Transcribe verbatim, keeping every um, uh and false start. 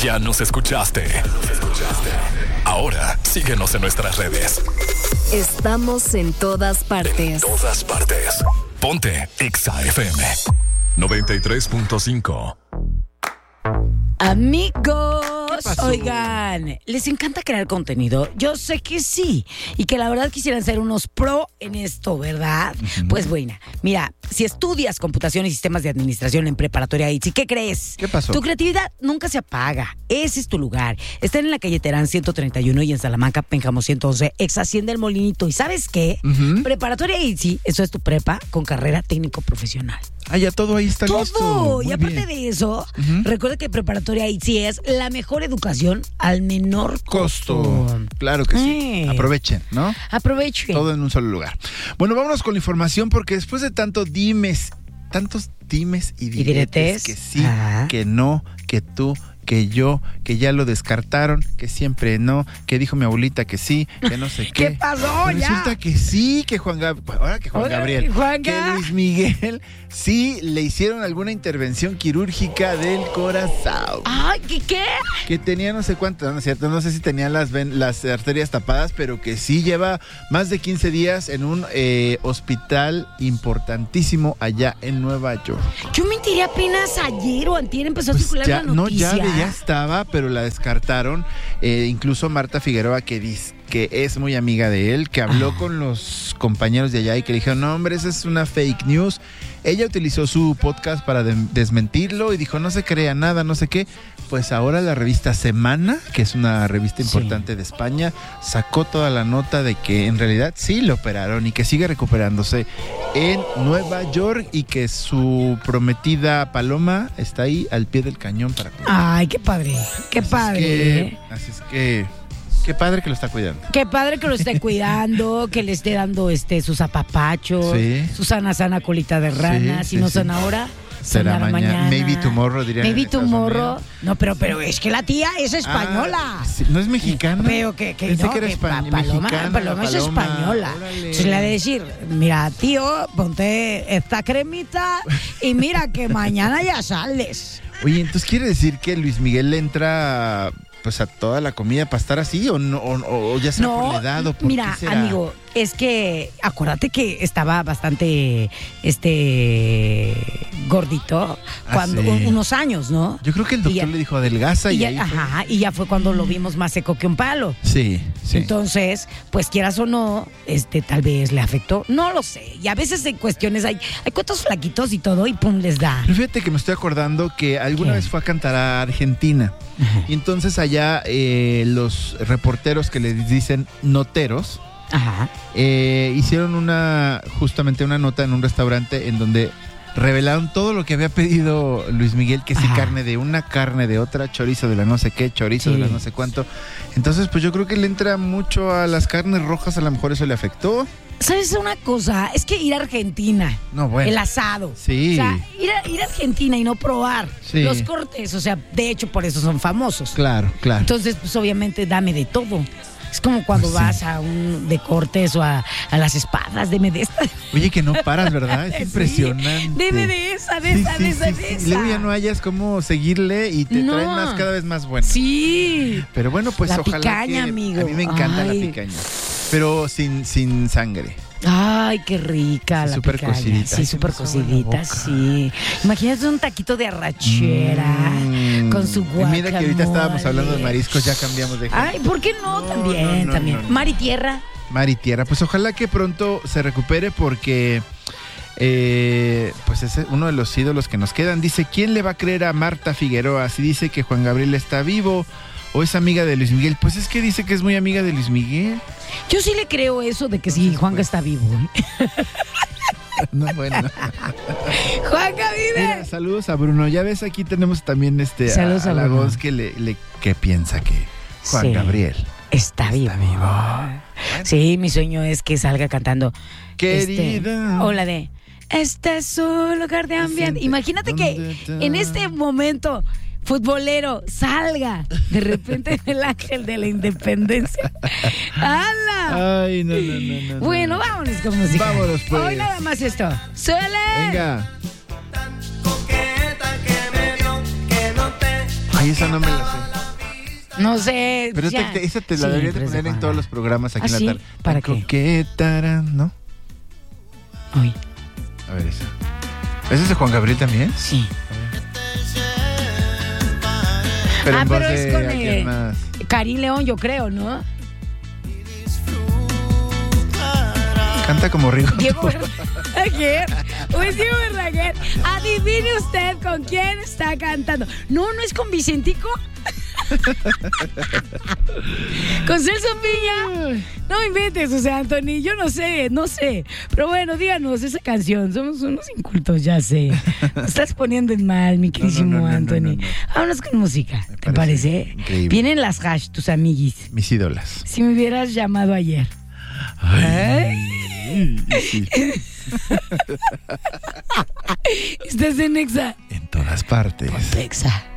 Ya nos escuchaste. Ahora síguenos en nuestras redes. Estamos en todas partes. En todas partes. Ponte Exa F M noventa y tres punto cinco. Amigos, oigan, ¿les encanta crear contenido? Yo sé que sí, y que la verdad quisieran ser unos pro en esto, ¿verdad? Uh-huh. Pues bueno, mira, si estudias computación y sistemas de administración en preparatoria I T S I, ¿qué crees? ¿Qué pasó? Tu creatividad nunca se apaga, ese es tu lugar. Están en la calle Terán ciento treinta y uno y en Salamanca, Pénjamo ciento once, ex Hacienda El Molinito. ¿Y sabes qué? Uh-huh. Preparatoria I T S I, eso es tu prepa con carrera técnico profesional. Ah, ya todo ahí está todo. listo. Todo, Muy y aparte bien. de eso, uh-huh. recuerda que preparatoria I T S I es la mejor educación al menor costo. costo. Claro que sí. Eh. Aprovechen, ¿no? Aprovechen. Todo en un solo lugar. Bueno, vámonos con la información porque después de tanto dimes, tantos dimes y diretes, ¿Y diretes? que sí, Ajá. que no, que tú, que yo, que ya lo descartaron, que siempre no, que dijo mi abuelita que sí, que no sé qué. ¿Qué pasó Pero ya? Resulta que sí, que Juan Gabriel, ahora que Juan Oiga, Gabriel, Juanga. que Luis Miguel, sí le hicieron alguna intervención quirúrgica del corazón. Ay, ¿qué qué? Que tenía no sé cuánto, no es cierto, no sé si tenía las ven, las arterias tapadas, pero que sí lleva más de quince días en un eh, hospital importantísimo allá en Nueva York. Yo me enteré apenas ayer o antier empezó Pues a circular ya, la noticia. No, ya, ya estaba, pero la descartaron. Eh, incluso Marta Figueroa, que dice que es muy amiga de él, que habló ah. con los compañeros de allá y que le dijeron, no hombre, esa es una fake news. Ella utilizó su podcast para de- desmentirlo y dijo, no se crea nada, no sé qué. Pues ahora la revista Semana, que es una revista importante sí. de España, sacó toda la nota de que en realidad sí lo operaron y que sigue recuperándose en Nueva York y que su prometida Paloma está ahí al pie del cañón para cuidar. Ay, qué padre, qué así padre. Es que, así es que... Qué padre que lo está cuidando. Qué padre que lo esté cuidando, que le esté dando este sus apapachos, sí. su sana sana colita de rana, sí, si sí, no son sí. ahora, será mañana. mañana. Maybe tomorrow, dirían. Maybe tomorrow. No, pero pero es que la tía es española. Ah, sí, no es mexicana. Pero que, que Pensé no, que era que españ- pa- Paloma, mexicana, Paloma, Paloma es española. Órale. Entonces le ha de decir, mira, tío, ponte esta cremita y mira que mañana ya sales. Oye, entonces quiere decir que Luis Miguel le entra pues a toda la comida para estar así o no o, o ya sea no, por la edad o por mira, qué será? amigo, es que acuérdate que estaba bastante este gordito cuando ah, sí. unos años, ¿no? Yo creo que el doctor ya, le dijo adelgaza y, y ya, ahí ajá, y ya fue cuando lo vimos más seco que un palo. Sí, sí. Entonces, pues quieras o no, este tal vez le afectó, no lo sé. Y a veces en cuestiones hay hay cuantos flaquitos y todo y pum les da. Pero fíjate que me estoy acordando que alguna ¿Qué? vez fue a cantar a Argentina. Ajá. Y entonces allá eh, los reporteros que les dicen noteros Ajá. Eh, hicieron una justamente una nota en un restaurante en donde revelaron todo lo que había pedido Luis Miguel, que si carne de una, carne de otra, chorizo de la no sé qué, chorizo sí. de la no sé cuánto. Entonces, pues yo creo que le entra mucho a las carnes rojas, a lo mejor eso le afectó. ¿Sabes una cosa? Es que ir a Argentina, no, bueno. el asado. Sí. O sea, ir a, ir a Argentina y no probar sí. los cortes, o sea, de hecho por eso son famosos. Claro, claro. Entonces, pues obviamente dame de todo. Es como cuando pues vas sí. a un de cortes o a, a las espadas, deme de esta. Oye, que no paras, ¿verdad? Es sí. impresionante. Deme de esa, de sí, esa, sí, de esa, sí, de sí. esa. Y luego ya no hayas cómo seguirle y te no. traen más cada vez más buenas. Sí. Pero bueno, pues la ojalá picaña, que... amigo. A mí me encanta Ay. la picaña. Pero sin, sin sangre. Ay, qué rica sí, la super picaña. Cocidita. Sí, súper cocidita, sí. Imagínate un taquito de arrachera mm. con su guacamole. Mira que ahorita estábamos hablando de mariscos, ya cambiamos de... Ay, ¿por qué no? no también, no, no, también. No, no. Mar y tierra. Mar y tierra. Pues ojalá que pronto se recupere porque... Eh, pues es uno de los ídolos que nos quedan. Dice, ¿quién le va a creer a Marta Figueroa si dice que Juan Gabriel está vivo o es amiga de Luis Miguel? Pues es que dice que es muy amiga de Luis Miguel. Yo sí le creo eso de que sí, Entonces, Juanga pues, está vivo. No, bueno. Juanga vive. Mira, saludos a Bruno. Ya ves, aquí tenemos también este saludos a, a, a la Bruno. voz que le, le que piensa que Juan sí. Gabriel está vivo. Está vivo. Bueno. Sí, mi sueño es que salga cantando. Querida. Este, o la de este es su lugar de ambiente. Imagínate que en este momento futbolero salga de repente el ángel de la independencia. ¡Hala! Ay, no, no, no, no. Bueno, vámonos con música. Vámonos, pues. Hoy nada más esto. ¡Suele! Venga. Ay, esa no me la sé. No sé. Pero ya. te, te- esa te la Sí, debería de pero es poner en Juan todos Gabriel. los programas aquí ¿Ah, en sí? la tarde. ¿Para Tan qué? coquetara, ¿no? Ay, A ver esa. ¿Esa es de Juan Gabriel también? sí. Pero Ah, en voz pero es de con, alguien eh, más. Karim León, yo creo, ¿no? Canta como Rigo. Diego Verdaguer. Pues Diego Verdaguer. Adivine usted con quién está cantando. No, no es con Vicentico. Con Celso Piña. No inventes, o sea, Anthony, yo no sé, no sé. Pero bueno, díganos esa canción. Somos unos incultos, ya sé. Nos estás poniendo en mal, mi queridísimo no, no, no, Anthony. no, no, no. Vámonos con música. Me ¿Te parece parece? increíble. Vienen las hash, tus amiguis. Mis ídolas. Si me hubieras llamado ayer. Ay. Sí, Estás en Exa. en todas partes. Exa.